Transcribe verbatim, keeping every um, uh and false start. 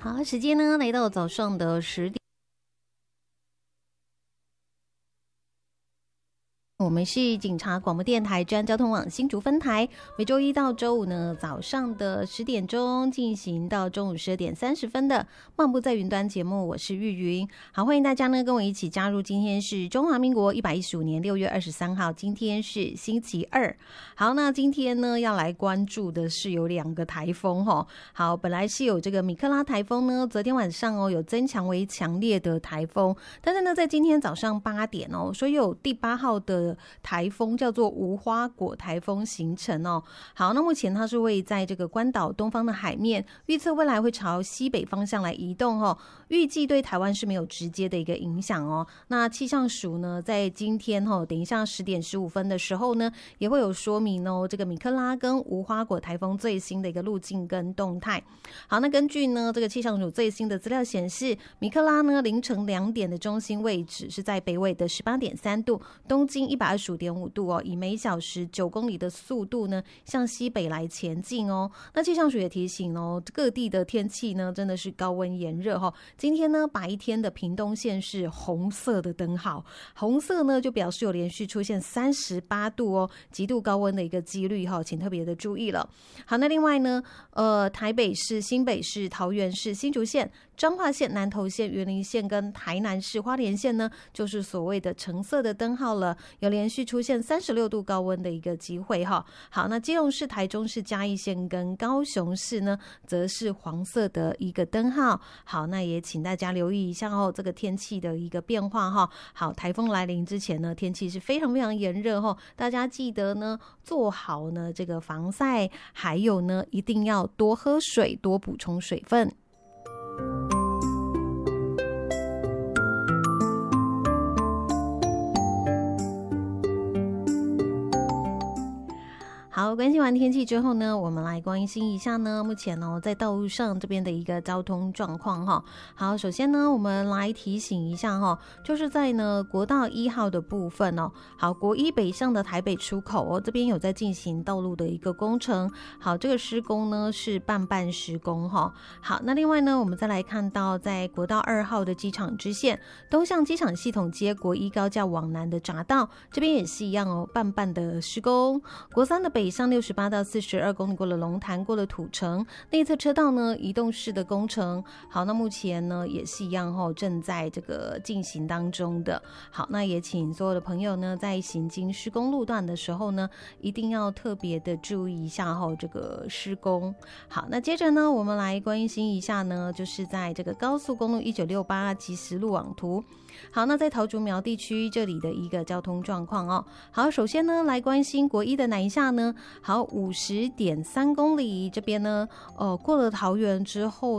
好，时间呢来到早上的十点。我们是警察广播电台中央交通网新竹分台，每周一到周五呢早上的十点钟进行到中午十二点三十分的漫步在云端节目，我是玉云。好，欢迎大家呢跟我一起加入，今天是中华民国一百一十五年六月二十三号，今天是星期二。好，那今天呢要来关注的是有两个台风哦。好，本来是有这个米克拉台风呢，昨天晚上哦有增强为强烈的台风，但是呢在今天早上八点哦，所以有第八号的台风叫做无花果台风形成哦。好，那目前它是位在这个关岛东方的海面，预测未来会朝西北方向来移动哦，预计对台湾是没有直接的一个影响哦。那气象署呢在今天哦，等一下十点十五分的时候呢，也会有说明哦，这个米克拉跟无花果台风最新的一个路径跟动态。好，那根据呢这个气象署最新的资料显示，米克拉呢凌晨两点的中心位置是在北纬的十八点三度，东经一百二十五点五度哦，以每小时九公里的速度呢向西北来前进哦。那气象署也提醒哦，各地的天气呢真的是高温炎热哦。今天呢白天的屏东县是红色的灯号，红色呢就表示有连续出现三十八度哦，极度高温的一个几率哈、哦，请特别的注意了。好，那另外呢，呃，台北市、新北市、桃园市、新竹县、彰化县、南投县、员林县跟台南市、花莲县呢，就是所谓的橙色的灯号了，有连续出现三十六度高温的一个机会哈。好，那基隆市、台中市、嘉义县跟高雄市呢，则是黄色的一个灯号。好，那也请大家留意一下哦，这个天气的一个变化哈。好，台风来临之前呢，天气是非常非常炎热哈，大家记得呢做好呢这个防晒，还有呢一定要多喝水，多补充水分。好，关心完天气之后呢，我们来关心一下呢，目前呢、哦、在道路上这边的一个交通状况哈。好，首先呢，我们来提醒一下哈，就是在呢国道一号的部分哦。好，国一北向的台北出口哦，这边有在进行道路的一个工程。好，这个施工呢是半半施工哈。好，那另外呢，我们再来看到在国道二号的机场支线东向机场系统街国一高架往南的匝道，这边也是一样哦，半半的施工。国三的北上六十八到四十二公里，过了龙潭，过了土城，内侧车道呢移动式的工程。好，那目前呢也是一样哦，正在这个进行当中的。好，那也请所有的朋友呢在行经施工路段的时候呢，一定要特别的注意一下哦，这个施工。好，那接着呢我们来关心一下呢，就是在这个高速公路一九六八即时路网图。好，那在桃竹苗地区这里的一个交通状况哦。好，首先呢来关心国一的南下呢，好，五十点三公里这边呢，呃，过了桃园之后